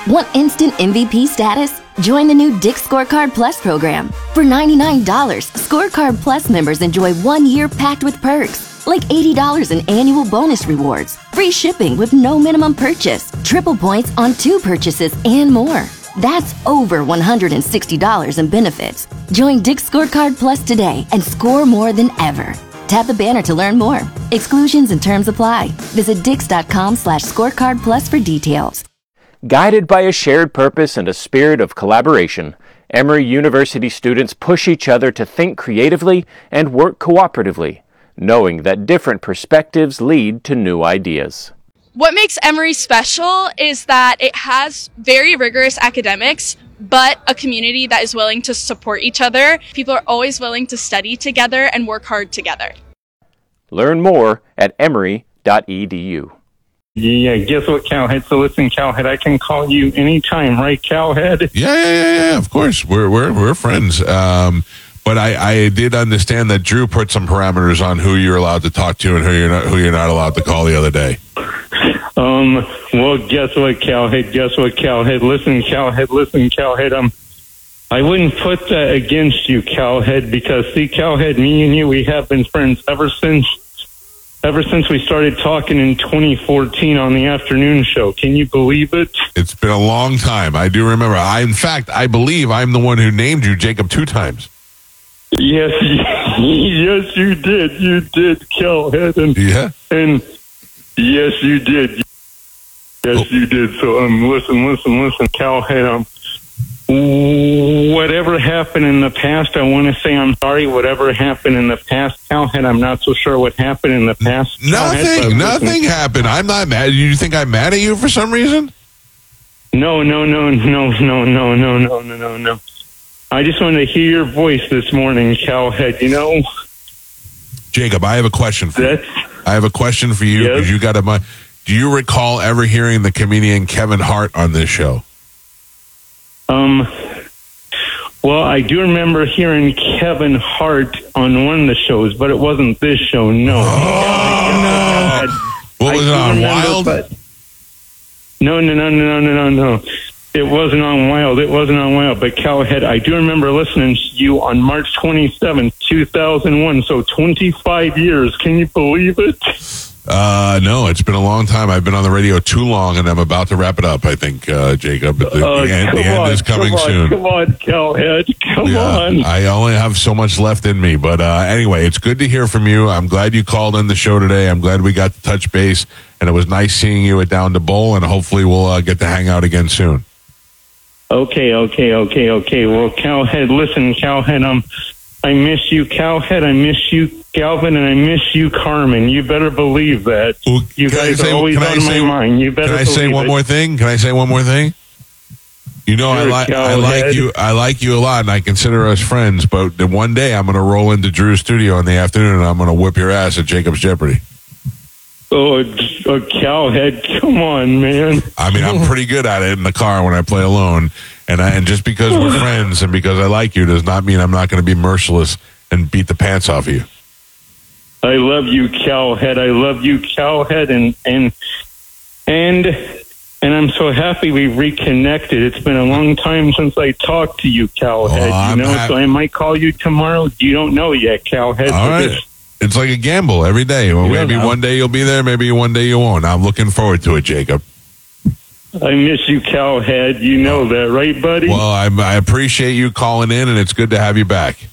Want instant MVP status? Join the new Dick's Scorecard Plus program. For $99, Scorecard Plus members enjoy 1 year packed with perks, like $80 in annual bonus rewards, free shipping with no minimum purchase, triple points on 2 purchases, and more. That's over $160 in benefits. Join Dick's Scorecard Plus today and score more than ever. Tap the banner to learn more. Exclusions and terms apply. Visit dix.com/scorecard plus for details. Guided by a shared purpose and a spirit of collaboration, Emory University students push each other to think creatively and work cooperatively, knowing that different perspectives lead to new ideas. What makes Emory special is that it has very rigorous academics, but a community that is willing to support each other. People are always willing to study together and work hard together. Learn more at emory.edu. Yeah, guess what, Cowhead? So listen, Cowhead, I can call you anytime, right, Cowhead? Yeah, of course. We're friends. But I did understand that Drew put some parameters on who you're allowed to talk to and who you're not allowed to call the other day. Well, guess what, Cowhead? Listen, Cowhead. I wouldn't put that against you, Cowhead, because see, Cowhead, me and you, we have been friends ever since we started talking in 2014 on the afternoon show. Can you believe it? It's been a long time. I do remember. In fact, I believe I'm the one who named you Jacob 2 times. Yes, you did. You did, Cowhead. And yes, you did. Yes, you did. So, listen, Cowhead. Whatever happened in the past, I want to say I'm sorry. Whatever happened in the past, Cowhead, I'm not so sure what happened in the past. Nothing happened. I'm not mad. You think I'm mad at you for some reason? No. I just wanted to hear your voice this morning, Cowhead. You know, Jacob, I have a question for you. I have a question for you because you got a. Do you recall ever hearing the comedian Kevin Hart on this show? Well, I do remember hearing Kevin Hart on one of the shows, but it wasn't this show. No. No. What was it on, Wild? No. It wasn't on Wild. But Cowhead, I do remember listening to you on March 27th, 2001. So 25 years. Can you believe it? No, it's been a long time. I've been on the radio too long, and I'm about to wrap it up, I think, Jacob. The end is coming soon. Come on, Cowhead. Come on. I only have so much left in me. But anyway, it's good to hear from you. I'm glad you called in the show today. I'm glad we got to touch base, and it was nice seeing you at Down to Bowl, and hopefully we'll get to hang out again soon. Okay. Well, Cowhead, listen, Cowhead, I miss you, Cowhead. I miss you, Galvin, and I miss you, Carmen. You better believe that. Well, you guys are always on my mind. You better. Can I say one more thing? You know, I like you a lot, and I consider us friends. But then one day, I'm going to roll into Drew's studio in the afternoon, and I'm going to whip your ass at Jacob's Jeopardy. Oh, Cowhead, come on, man. I mean, I'm pretty good at it in the car when I play alone. And just because we're friends and because I like you does not mean I'm not going to be merciless and beat the pants off of you. I love you, Cowhead. And I'm so happy we reconnected. It's been a long time since I talked to you, Cowhead. So I might call you tomorrow. You don't know yet, Cowhead. All right. It's like a gamble every day. Well, maybe one day you'll be there, maybe one day you won't. I'm looking forward to it, Jacob. I miss you, Cowhead. You know that, right, buddy? Well, I appreciate you calling in, and it's good to have you back.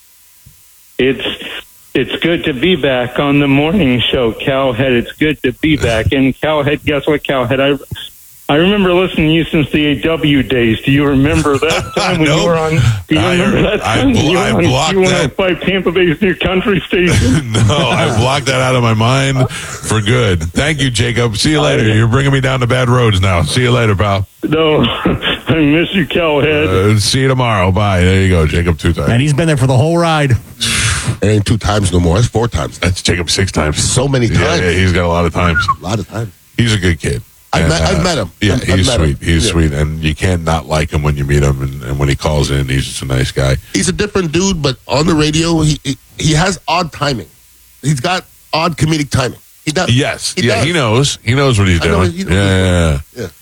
It's good to be back on the morning show, Cowhead. It's good to be back. And Cowhead, guess what, Cowhead? I remember listening to you since the AW days. Do you remember that time when you were on? Do you remember that time you were on Q105 Tampa Bay's new country station? No, I blocked that out of my mind for good. Thank you, Jacob. See you later. You're bringing me down to bad roads now. See you later, pal. No, I miss you, Cowhead. See you tomorrow. Bye. There you go, Jacob 2 times. And he's been there for the whole ride. It ain't 2 times no more. It's 4 times. That's Jacob 6 times. So many times. Yeah, he's got a lot of times. A lot of times. He's a good kid. I've met him. Yeah, he's sweet. He's sweet, and you can't not like him when you meet him. And when he calls in, he's just a nice guy. He's a different dude, but on the radio, he has odd timing. He's got odd comedic timing. He does. Yes. He knows. He knows what he's doing. Yeah.